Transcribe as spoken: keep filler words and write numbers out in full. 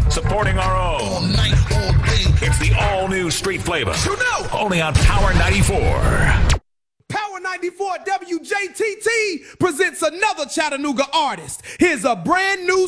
supporting our own. All night, all day. It's the all-new Street Flavor. You know. Only on Power ninety-four. Power ninety-four W J T T presents another Chattanooga artist. Here's a brand new